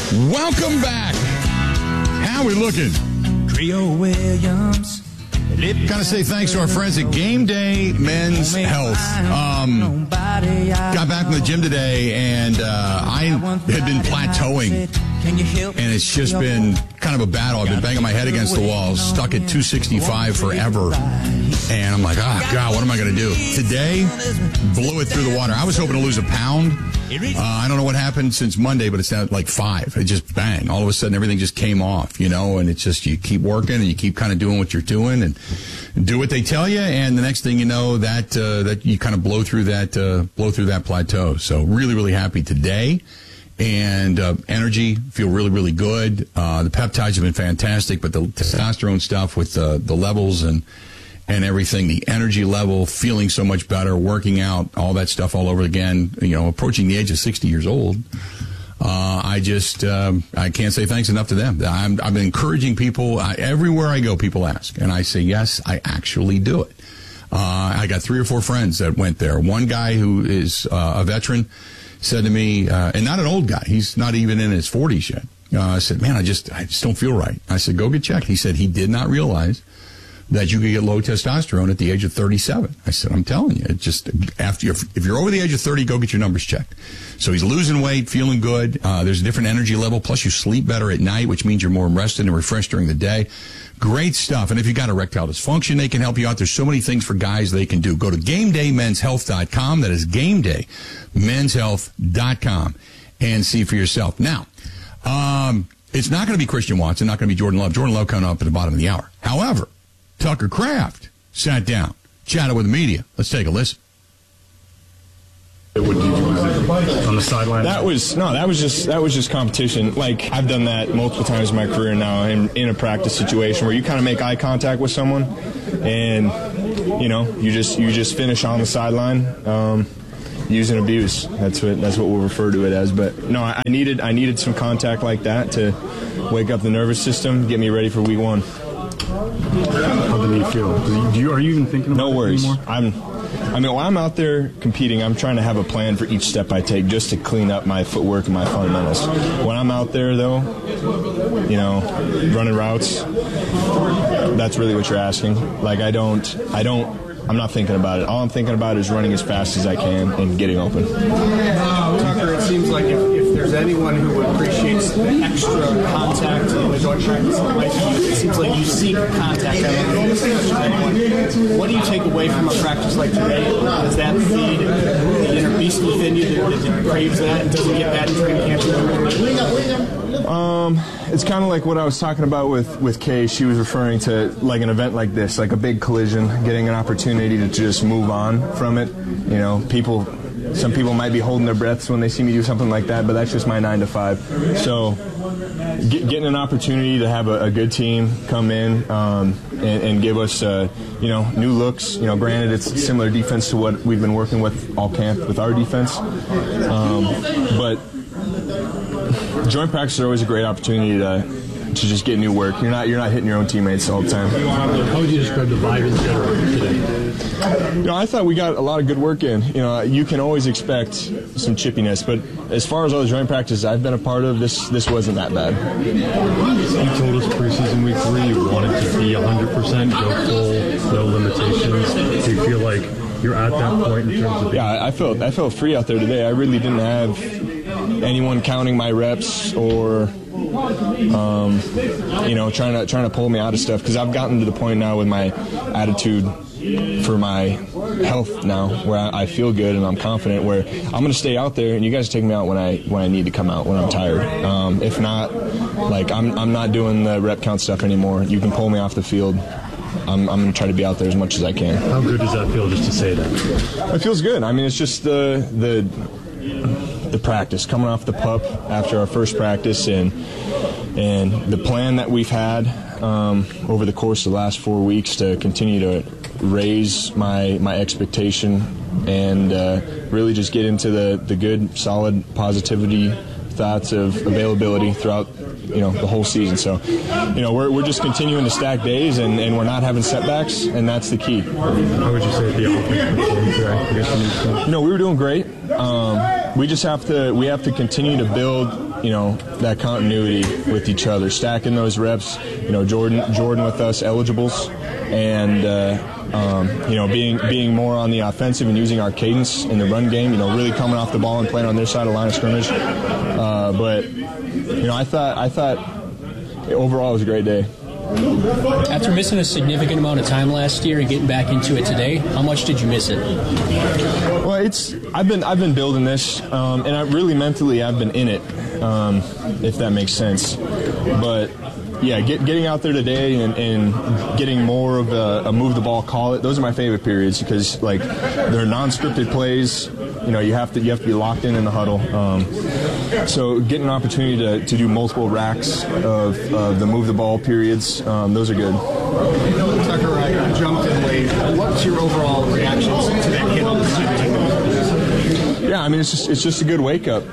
Welcome back. How we looking? Trio Williams. Gotta say thanks to our friends at Game Day Men's Health. Got back from the gym today, and I had been plateauing, and it's just been kind of a battle. I've been banging my head against the wall, stuck at 265 forever, and I'm like, oh, God, what am I going to do? Today, blew it through the water. I was hoping to lose a pound. I don't know what happened since Monday, but it's at like 5. It just bang. All of a sudden, everything just came off, and it's just you keep working and you keep kind of doing what you're doing and do what they tell you, and the next thing you know, that you kind of blow through that plateau. So really, really happy today. And energy, feel really, really good. The peptides have been fantastic, but the testosterone stuff with the levels and everything, the energy level, feeling so much better, working out, all that stuff all over again, approaching the age of 60 years old. I can't say thanks enough to them. I've been encouraging people. Everywhere I go, people ask. And I say, yes, I actually do it. I got 3 or 4 friends that went there. One guy who is a veteran said to me, and not an old guy, he's not even in his 40s yet. I said, man, I just don't feel right. I said, go get checked. He said he did not realize that you could get low testosterone at the age of 37. I said, I'm telling you, it just if you're over the age of 30, go get your numbers checked. So he's losing weight, feeling good. There's a different energy level. Plus, you sleep better at night, which means you're more rested and refreshed during the day. Great stuff. And if you've got erectile dysfunction, they can help you out. There's so many things for guys they can do. Go to GameDayMen'sHealth.com. That is GameDayMen'sHealth.com and see for yourself. Now, it's not going to be Christian Watson, not going to be Jordan Love. Jordan Love coming up at the bottom of the hour. However, Tucker Kraft sat down, chatted with the media. Let's take a listen. What did you do on the sideline? That was just competition. Like, I've done that multiple times in my career now in a practice situation where you kind of make eye contact with someone and you just finish on the sideline. Use and abuse. That's what we'll refer to it as. But no, I needed some contact like that to wake up the nervous system, get me ready for week 1. How did you feel? Are you even thinking about it anymore? When I'm out there competing, I'm trying to have a plan for each step I take just to clean up my footwork and my fundamentals. When I'm out there, though, running routes, that's really what you're asking. Like, I'm not thinking about it. All I'm thinking about is running as fast as I can and getting open. Tucker, it seems like if there's anyone who appreciates the extra contact in the joint practice, it seems like you seek contact. What do you take away from a practice like today? Does that feed the inner beast within you that craves that and doesn't get that in training camp? It's kind of like what I was talking about with Kay. She was referring to like an event like this, like a big collision, getting an opportunity to just move on from it. Some people might be holding their breaths when they see me do something like that, but that's just my 9 to 5. So getting an opportunity to have a good team come in and give us new looks. Granted, it's similar defense to what we've been working with all camp with our defense, but joint practice are always a great opportunity to just get new work. You're not hitting your own teammates all the time. How would you describe the vibe in general today? I thought we got a lot of good work in. You can always expect some chippiness, but as far as all the joint practices I've been a part of, this wasn't that bad. You told us preseason week 3 you wanted to be 100%, go full, no limitations. Do you feel like you're at that point in terms of... Yeah, I felt free out there today. I really didn't have anyone counting my reps or trying to pull me out of stuff, because I've gotten to the point now with my attitude for my health now where I feel good and I'm confident, where I'm going to stay out there and you guys take me out when I need to come out, when I'm tired. If not, like I'm not doing the rep count stuff anymore. You can pull me off the field. I'm going to try to be out there as much as I can. How good does that feel just to say that? It feels good. I mean, it's just the practice, coming off the pup after our first practice, and the plan that we've had over the course of the last 4 weeks to continue to raise my expectation and really just get into the good, solid positivity thoughts of availability throughout the whole season. So we're just continuing to stack days and we're not having setbacks, and that's the key. How would you say the offense performed today? We were doing great. we have to continue to build, that continuity with each other, stacking those reps. Jordan with us eligibles, and being more on the offensive and using our cadence in the run game. Really coming off the ball and playing on their side of the line of scrimmage. But I thought overall it was a great day. After missing a significant amount of time last year and getting back into it today, how much did you miss it? Well, I've been building this, and I really mentally I've been in it, if that makes sense. But yeah, getting out there today and getting more of a move the ball, call it. Those are my favorite periods because they're non-scripted plays. You have to be locked in the huddle. So getting an opportunity to do multiple racks of the move the ball periods, those are good. Tucker, I jumped in late. What's your overall reactions to that hit on the side? Yeah, I mean it's just a good wake up.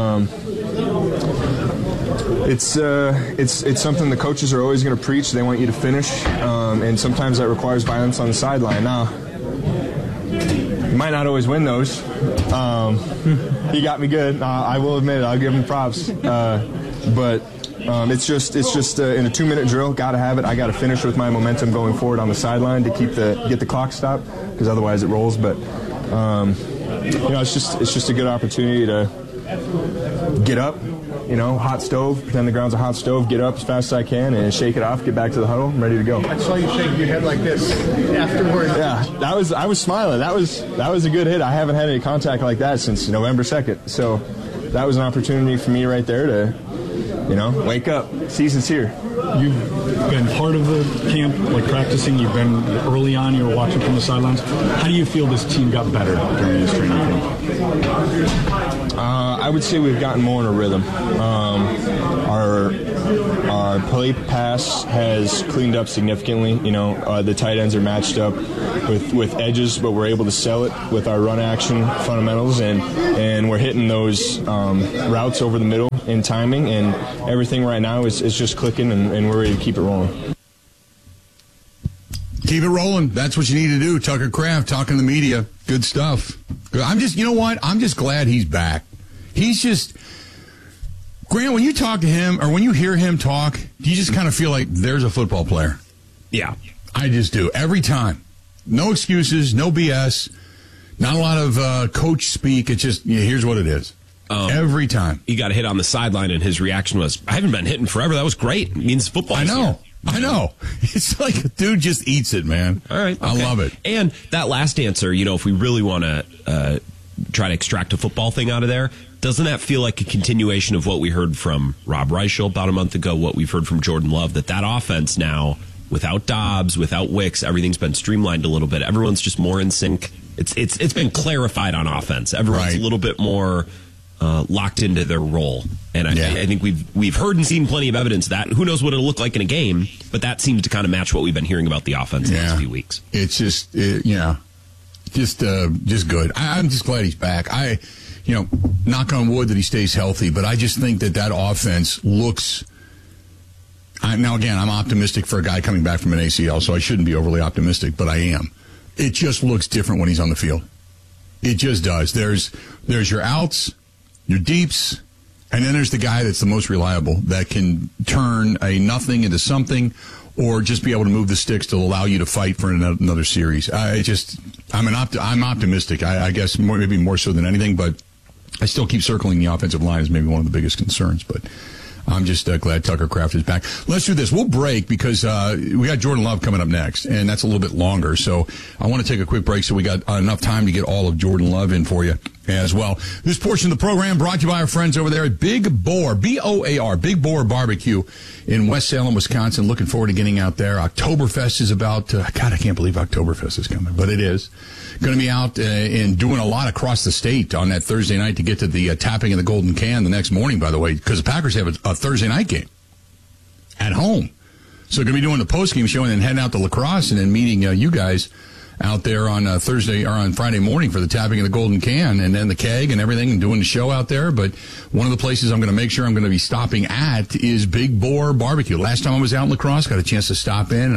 It's something the coaches are always going to preach. They want you to finish, and sometimes that requires violence on the sideline. Now, you might not always win those. He got me good. I will admit it. I'll give him props. But it's just in a 2-minute drill. Got to have it. I got to finish with my momentum going forward on the sideline to get the clock stopped, because otherwise it rolls. But it's just a good opportunity to get up. Hot stove, pretend the ground's a hot stove, get up as fast as I can and shake it off, get back to the huddle, I'm ready to go. I saw you shake your head like this afterwards. Yeah, I was smiling. That was a good hit. I haven't had any contact like that since November 2nd. So that was an opportunity for me right there to, wake up. Season's here. You've been part of the camp, practicing. You've been early on. You were watching from the sidelines. How do you feel this team got better during this training camp? I would say we've gotten more in a rhythm. Our play pass has cleaned up significantly. The tight ends are matched up with edges, but we're able to sell it with our run action fundamentals, and we're hitting those routes over the middle in timing, and everything right now is just clicking, and we're ready to keep it rolling. Keep it rolling. That's what you need to do. Tucker Kraft talking to the media. Good stuff. I'm just glad he's back. He's just, Grant, when you talk to him or when you hear him talk, you just kind of feel like there's a football player. Yeah. I just do. Every time. No excuses, no BS, not a lot of coach speak. It's just, here's what it is. Every time. He got hit on the sideline, and his reaction was, I haven't been hitting forever. That was great. It means football. I know. It's like a dude just eats it, man. All right. Okay. I love it. And that last answer, if we really want to try to extract a football thing out of there, doesn't that feel like a continuation of what we heard from Rob Reichel about a month ago, what we've heard from Jordan Love, that offense now, without Dobbs, without Wicks, everything's been streamlined a little bit. Everyone's just more in sync. It's been clarified on offense. Everyone's a little bit more locked into their role. And I think we've heard and seen plenty of evidence of that. Who knows what it'll look like in a game, but that seems to kind of match what we've been hearing about the offense the last few weeks. It's just, just good. I'm just glad he's back. Knock on wood that he stays healthy, but I just think that offense looks. Now, again, I'm optimistic for a guy coming back from an ACL, so I shouldn't be overly optimistic, but I am. It just looks different when he's on the field. It just does. There's your outs, your deeps, and then there's the guy that's the most reliable that can turn a nothing into something, or just be able to move the sticks to allow you to fight for another series. I'm optimistic. I guess maybe more so than anything, but I still keep circling the offensive line as maybe one of the biggest concerns. But I'm just glad Tucker Kraft is back. Let's do this. We'll break because we got Jordan Love coming up next, and that's a little bit longer. So I want to take a quick break so we got enough time to get all of Jordan Love in for you as well. This portion of the program brought to you by our friends over there at Big Boar, B-O-A-R, Big Boar Barbecue in West Salem, Wisconsin. Looking forward to getting out there. Oktoberfest is about, God, I can't believe Oktoberfest is coming, but it is. Going to be out and doing a lot across the state on that Thursday night to get to the tapping of the Golden Can the next morning, by the way, because the Packers have a Thursday night game at home. So going to be doing the postgame show and then heading out to La Crosse and then meeting you guys out there on Thursday or on Friday morning for the tapping of the Golden Can and then the keg and everything and doing the show out there. But one of the places I'm going to make sure I'm going to be stopping at is Big Boar Barbecue. Last time I was out in La Crosse, got a chance to stop in, and I just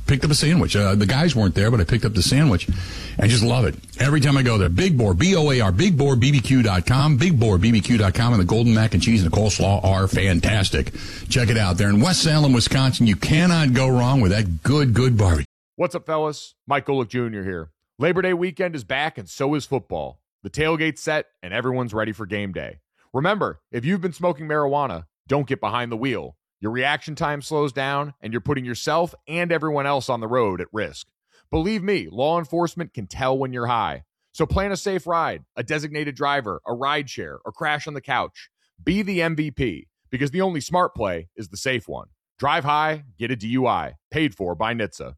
picked up a sandwich. The guys weren't there, but I picked up the sandwich. I just love it. Every time I go there. Big Boar, B-O-A-R, BigBoarBBQ.com. BigBoarBBQ.com, and the golden mac and cheese and the coleslaw are fantastic. Check it out. They're in West Salem, Wisconsin. You cannot go wrong with that good barbecue. What's up, fellas? Mike Golick Jr. here. Labor Day weekend is back, and so is football. The tailgate's set, and everyone's ready for game day. Remember, if you've been smoking marijuana, don't get behind the wheel. Your reaction time slows down, and you're putting yourself and everyone else on the road at risk. Believe me, law enforcement can tell when you're high. So plan a safe ride, a designated driver, a ride share, or crash on the couch. Be the MVP, because the only smart play is the safe one. Drive high, get a DUI. Paid for by NHTSA.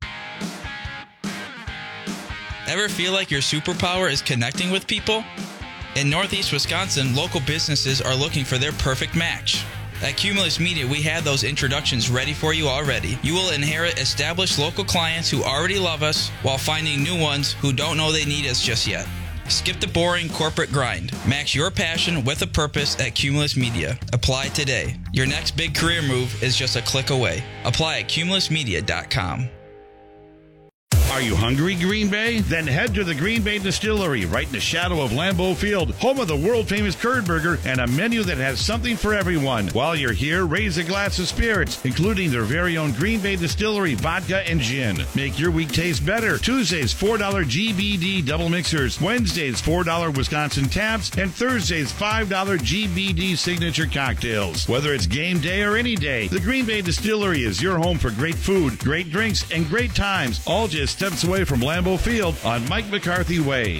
Ever feel like your superpower is connecting with people? In Northeast Wisconsin, local businesses are looking for their perfect match. At Cumulus Media, we have those introductions ready for you already. You will inherit established local clients who already love us while finding new ones who don't know they need us just yet. Skip the boring corporate grind. Match your passion with a purpose at Cumulus Media. Apply today. Your next big career move is just a click away. Apply at cumulusmedia.com. Are you hungry, Green Bay? Then head to the Green Bay Distillery, right in the shadow of Lambeau Field, home of the world-famous curd burger and a menu that has something for everyone. While you're here, raise a glass of spirits, including their very own Green Bay Distillery vodka and gin. Make your week taste better. Tuesdays, $4 GBD double mixers. Wednesdays, $4 Wisconsin taps. And Thursdays, $5 GBD signature cocktails. Whether it's game day or any day, the Green Bay Distillery is your home for great food, great drinks, and great times, all just steps away from Lambeau Field on Mike McCarthy Way.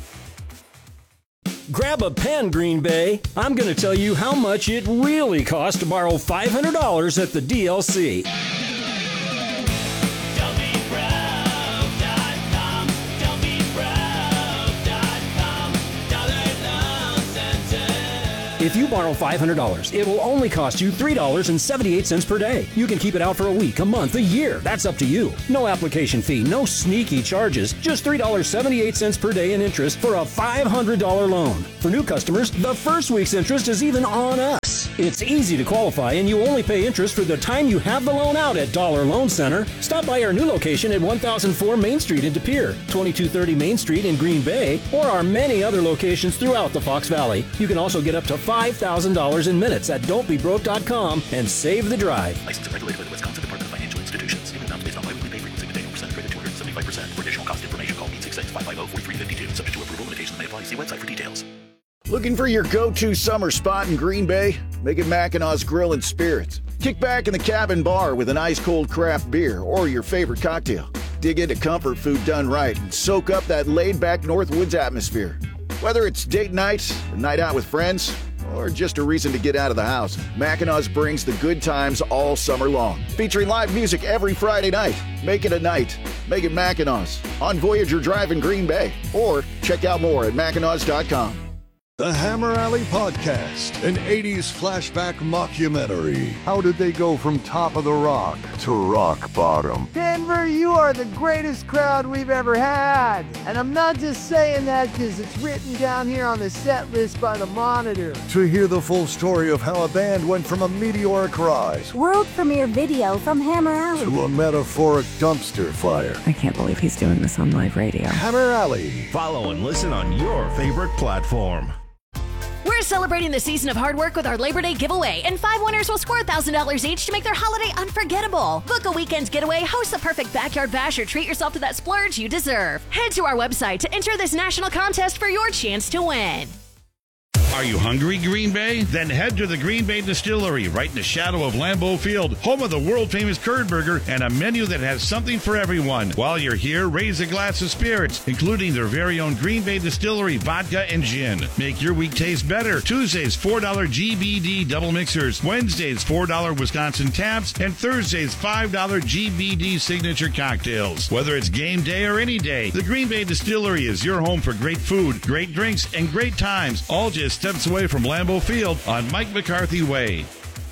Grab a pen, Green Bay. I'm going to tell you how much it really costs to borrow $500 at the DLC. If you borrow $500, it will only cost you $3.78 per day. You can keep it out for a week, a month, a year. That's up to you. No application fee, no sneaky charges. Just $3.78 per day in interest for a $500 loan. For new customers, the first week's interest is even on us. It's easy to qualify, and you only pay interest for the time you have the loan out at Dollar Loan Center. Stop by our new location at 1004 Main Street in De Pere, 2230 Main Street in Green Bay, or our many other locations throughout the Fox Valley. You can also get up to $5,000 in minutes at don'tbebroke.com and save the drive. Licensed and regulated by the Wisconsin Department of Financial Institutions. Payment amounts based on biweekly pay frequency with annual percentage rate of 275%. For additional cost information, call 866-550-4352. Subject to approval, limitations may apply. See website for details. Looking for your go-to summer spot in Green Bay? Make it Mackinac Grill and Spirits. Kick back in the cabin bar with an ice-cold craft beer or your favorite cocktail. Dig into comfort food done right and soak up that laid-back Northwoods atmosphere. Whether it's date night, a night out with friends, or just a reason to get out of the house, Mackinac brings the good times all summer long. Featuring live music every Friday night. Make it a night. Make it Mackinac on Voyager Drive in Green Bay. Or check out more at mackinac.com. The Hammer Alley Podcast, an 80s flashback mockumentary. How did they go from top of the rock to rock bottom? Denver, you are the greatest crowd we've ever had. And I'm not just saying that because it's written down here on the set list by the Monitor. To hear the full story of how a band went from a meteoric rise, world premiere video from Hammer Alley, to a metaphoric dumpster fire. I can't believe he's doing this on live radio. Hammer Alley. Follow and listen on your favorite platform. We're celebrating the season of hard work with our Labor Day giveaway, and 5 winners will score $1,000 each to make their holiday unforgettable. Book a weekend's getaway, host the perfect backyard bash, or treat yourself to that splurge you deserve. Head to our website to enter this national contest for your chance to win. Are you hungry, Green Bay? Then head to the Green Bay Distillery, right in the shadow of Lambeau Field, home of the world-famous curd burger and a menu that has something for everyone. While you're here, raise a glass of spirits, including their very own Green Bay Distillery vodka and gin. Make your week taste better. Tuesdays, $4 GBD double mixers. Wednesdays, $4 Wisconsin taps. And Thursdays, $5 GBD signature cocktails. Whether it's game day or any day, the Green Bay Distillery is your home for great food, great drinks, and great times, all just steps away from Lambeau Field on Mike McCarthy Way.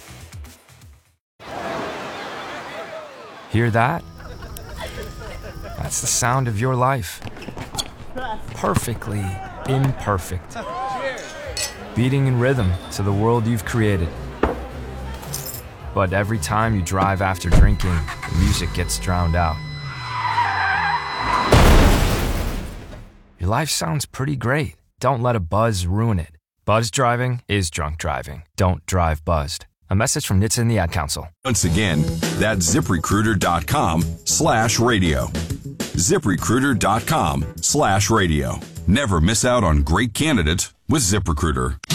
Hear that? That's the sound of your life. Perfectly imperfect. Beating in rhythm to the world you've created. But every time you drive after drinking, the music gets drowned out. Your life sounds pretty great. Don't let a buzz ruin it. Buzz driving is drunk driving. Don't drive buzzed. A message from NHTSA and the Ad Council. Once again, that's ZipRecruiter.com/radio. ZipRecruiter.com/radio. Never miss out on great candidates with ZipRecruiter.